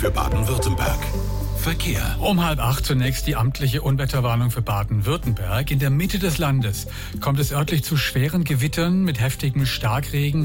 für Baden-Württemberg. Verkehr. Um 7:30 zunächst die amtliche Unwetterwarnung für Baden-Württemberg. In der Mitte des Landes kommt es örtlich zu schweren Gewittern mit heftigem Starkregen.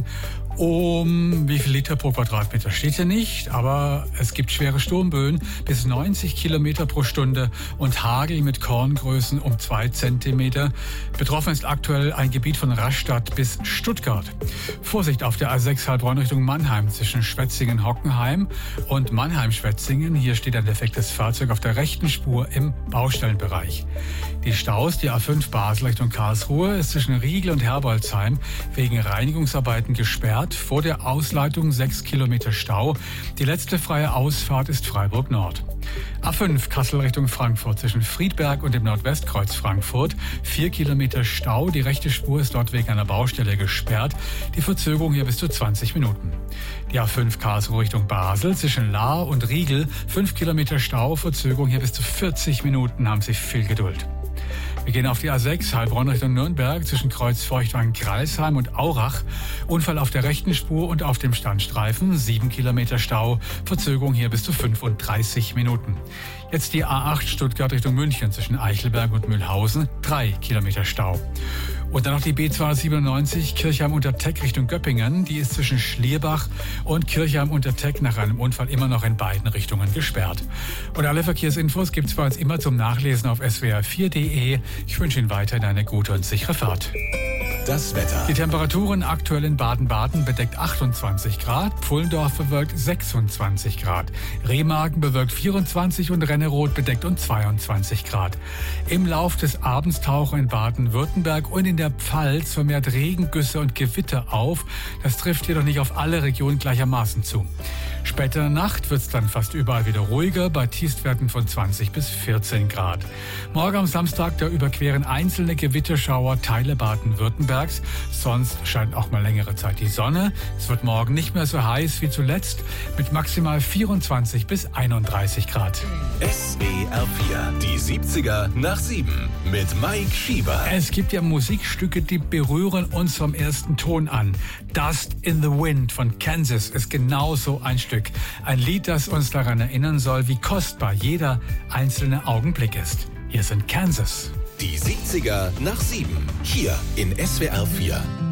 Um wie viel Liter pro Quadratmeter steht hier nicht, aber es gibt schwere Sturmböen bis 90 Kilometer pro Stunde und Hagel mit Korngrößen um 2 Zentimeter. Betroffen ist aktuell ein Gebiet von Rastatt bis Stuttgart. Vorsicht auf der A6 Heilbronn Richtung Mannheim zwischen Schwetzingen-Hockenheim und Mannheim-Schwetzingen. Hier steht ein defektes Fahrzeug auf der rechten Spur im Baustellenbereich. Die Staus, die A5 Basel Richtung Karlsruhe, ist zwischen Riegel und Herbolzheim wegen Reinigungsarbeiten gesperrt. Vor der Ausleitung 6 Kilometer Stau. Die letzte freie Ausfahrt ist Freiburg Nord. A5 Kassel Richtung Frankfurt zwischen Friedberg und dem Nordwestkreuz Frankfurt. 4 Kilometer Stau. Die rechte Spur ist dort wegen einer Baustelle gesperrt. Die Verzögerung hier bis zu 20 Minuten. Die A5 Karlsruhe Richtung Basel zwischen Lahr und Riegel. 5 Kilometer Stau. Verzögerung hier bis zu 40 Minuten. Haben Sie viel Geduld. Wir gehen auf die A6 Heilbronn Richtung Nürnberg zwischen Kreuzfeuchtwang-Kralsheim und Aurach. Unfall auf der rechten Spur und auf dem Standstreifen. 7 Kilometer Stau. Verzögerung hier bis zu 35 Minuten. Jetzt die A8 Stuttgart Richtung München zwischen Eichelberg und Mühlhausen. 3 Kilometer Stau. Und dann noch die B297 Kirchheim-Unterteck Richtung Göppingen. Die ist zwischen Schlierbach und Kirchheim-Unterteck nach einem Unfall immer noch in beiden Richtungen gesperrt. Und alle Verkehrsinfos gibt es bei uns immer zum Nachlesen auf swr4.de. Ich wünsche Ihnen weiterhin eine gute und sichere Fahrt. Das Wetter. Die Temperaturen aktuell in Baden-Baden bedeckt 28 Grad, Pfullendorf bewölkt 26 Grad, Remagen bewölkt 24 und Renneroth bedeckt und 22 Grad. Im Lauf des Abends tauchen in Baden-Württemberg und in der Pfalz vermehrt Regengüsse und Gewitter auf. Das trifft jedoch nicht auf alle Regionen gleichermaßen zu. Später in der Nacht wird es dann fast überall wieder ruhiger, bei Tiefstwerten von 20 bis 14 Grad. Morgen am Samstag, da überqueren einzelne Gewitterschauer Teile Baden-Württembergs. Sonst scheint auch mal längere Zeit die Sonne. Es wird morgen nicht mehr so heiß wie zuletzt, mit maximal 24 bis 31 Grad. SWR 4, die 70er nach 7 mit Mike Schieber. Es gibt ja Musikstücke, die berühren uns vom ersten Ton an. Dust in the Wind von Kansas ist genau so ein Stück. Ein Lied, das uns daran erinnern soll, wie kostbar jeder einzelne Augenblick ist. Hier sind Kansas. Die 70er nach 7, hier in SWR 4.